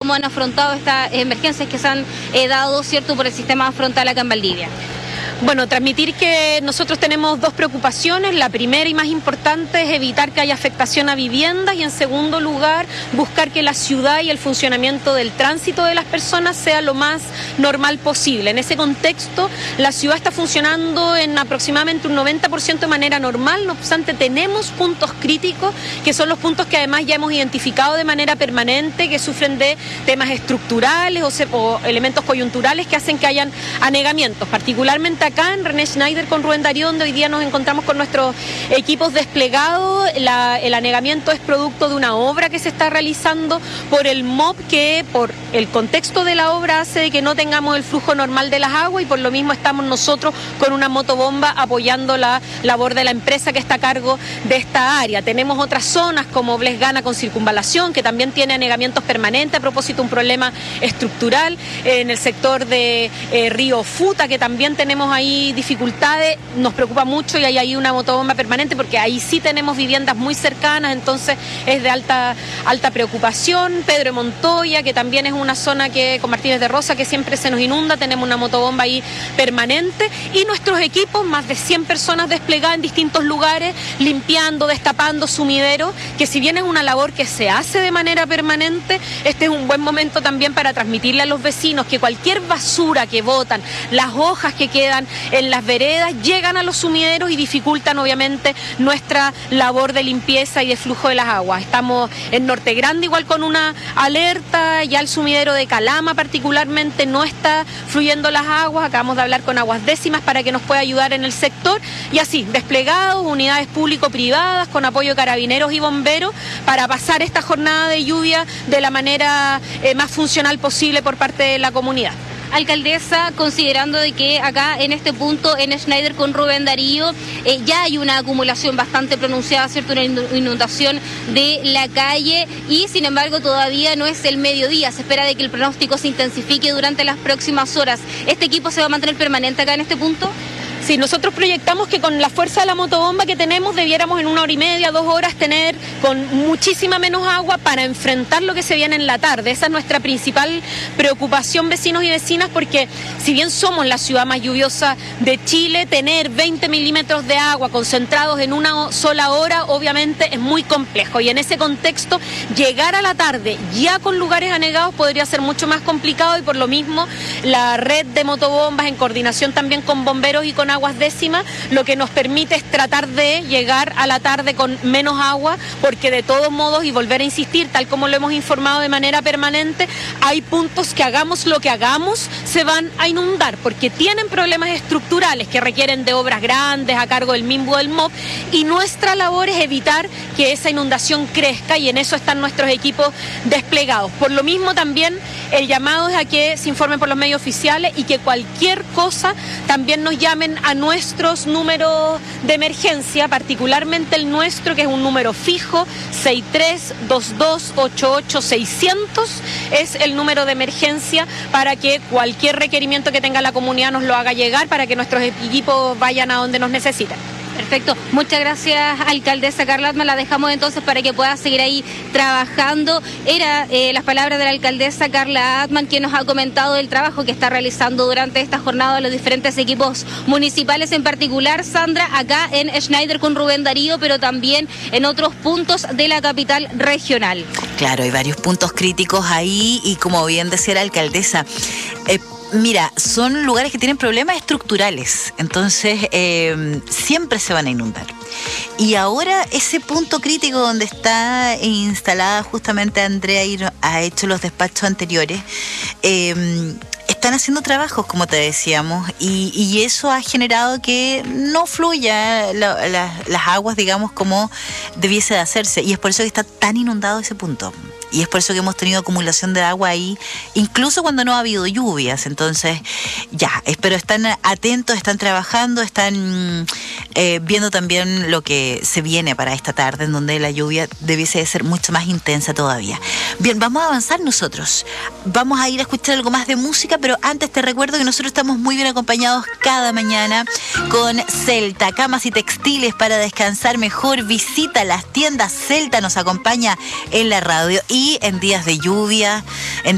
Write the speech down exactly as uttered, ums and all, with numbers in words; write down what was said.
cómo han afrontado estas emergencias que se han eh, dado, ¿cierto?, por el sistema frontal acá en Valdivia. Bueno, transmitir que nosotros tenemos dos preocupaciones. La primera y más importante es evitar que haya afectación a viviendas y, en segundo lugar, buscar que la ciudad y el funcionamiento del tránsito de las personas sea lo más normal posible. En ese contexto, la ciudad está funcionando en aproximadamente un noventa por ciento de manera normal. No obstante, tenemos puntos críticos, que son los puntos que además ya hemos identificado de manera permanente, que sufren de temas estructurales o, se, o elementos coyunturales que hacen que hayan anegamientos, particularmente acá en René Schneider con Rubén Darío, donde hoy día nos encontramos con nuestros equipos desplegados. La, el anegamiento es producto de una obra que se está realizando por el M O P, que por el contexto de la obra hace de que no tengamos el flujo normal de las aguas, y por lo mismo estamos nosotros con una motobomba apoyando la labor de la empresa que está a cargo de esta área. Tenemos otras zonas como Blesgana con circunvalación, que también tiene anegamientos permanentes a propósito de un problema estructural. En el sector de eh, Río Futa, que también tenemos ahí dificultades, nos preocupa mucho, y hay ahí una motobomba permanente porque ahí sí tenemos viviendas muy cercanas, entonces es de alta alta preocupación. Pedro de Montoya, que también es una zona que con Martínez de Rosa que siempre se nos inunda, tenemos una motobomba ahí permanente, y nuestros equipos, más de cien personas desplegadas en distintos lugares, limpiando, destapando sumideros, que si bien es una labor que se hace de manera permanente, este es un buen momento también para transmitirle a los vecinos que cualquier basura que botan, las hojas que quedan en las veredas, llegan a los sumideros y dificultan obviamente nuestra labor de limpieza y de flujo de las aguas. Estamos en Norte Grande igual con una alerta, ya el sumidero de Calama particularmente no está fluyendo las aguas. Acabamos de hablar con Aguas Décimas para que nos pueda ayudar en el sector, y así desplegados unidades público-privadas con apoyo de carabineros y bomberos para pasar esta jornada de lluvia de la manera eh, más funcional posible por parte de la comunidad. Alcaldesa, considerando de que acá en este punto, en Schneider con Rubén Darío, eh, ya hay una acumulación bastante pronunciada, ¿cierto?, una inundación de la calle, y sin embargo todavía no es el mediodía, se espera de que el pronóstico se intensifique durante las próximas horas. ¿Este equipo se va a mantener permanente acá en este punto? Sí, nosotros proyectamos que con la fuerza de la motobomba que tenemos debiéramos en una hora y media, dos horas tener con muchísima menos agua para enfrentar lo que se viene en la tarde. Esa es nuestra principal preocupación, vecinos y vecinas, porque si bien somos la ciudad más lluviosa de Chile, tener veinte milímetros de agua concentrados en una sola hora obviamente es muy complejo, y en ese contexto llegar a la tarde ya con lugares anegados podría ser mucho más complicado, y por lo mismo la red de motobombas en coordinación también con bomberos y con Aguas Décimas lo que nos permite es tratar de llegar a la tarde con menos agua, porque de todos modos, y volver a insistir, tal como lo hemos informado de manera permanente, hay puntos que hagamos lo que hagamos, se van a inundar, porque tienen problemas estructurales que requieren de obras grandes a cargo del MIMBU del M O P, y nuestra labor es evitar que esa inundación crezca, y en eso están nuestros equipos desplegados. Por lo mismo también el llamado es a que se informen por los medios oficiales, y que cualquier cosa también nos llamen a nuestros números de emergencia, particularmente el nuestro, que es un número fijo, seis tres dos dos ocho ocho seis cero cero, es el número de emergencia para que cualquier requerimiento que tenga la comunidad nos lo haga llegar, para que nuestros equipos vayan a donde nos necesiten. Perfecto, muchas gracias, alcaldesa Carla Atman. La dejamos entonces para que pueda seguir ahí trabajando. Era eh, las palabras de la alcaldesa Carla Atman, quien nos ha comentado del trabajo que está realizando durante esta jornada los diferentes equipos municipales, en particular, Sandra, acá en Schneider con Rubén Darío, pero también en otros puntos de la capital regional. Claro, hay varios puntos críticos ahí, y como bien decía la alcaldesa, eh, mira, son lugares que tienen problemas estructurales, entonces eh, siempre se van a inundar. Y ahora ese punto crítico donde está instalada justamente Andrea y ha hecho los despachos anteriores, eh, están haciendo trabajos, como te decíamos, y, y eso ha generado que no fluya la, la, las aguas, digamos, como debiese de hacerse, y es por eso que está tan inundado ese punto. Y es por eso que hemos tenido acumulación de agua ahí, incluso cuando no ha habido lluvias. Entonces, ya, pero están atentos, están trabajando, están eh, viendo también lo que se viene para esta tarde, en donde la lluvia debiese de ser mucho más intensa todavía. Bien, vamos a avanzar nosotros. Vamos a ir a escuchar algo más de música, pero antes te recuerdo que nosotros estamos muy bien acompañados cada mañana con Celta, camas y textiles para descansar mejor. Visita las tiendas Celta, nos acompaña en la radio. Y en días de lluvia, en